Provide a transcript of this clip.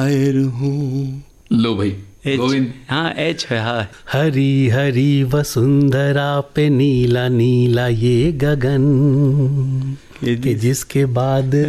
शायर हूँ। लो भाई गोविंद। हाँ एच है। हाँ, हरी हरी वसुंधरा पे नीला नीला ये गगन, कि जिसके बाद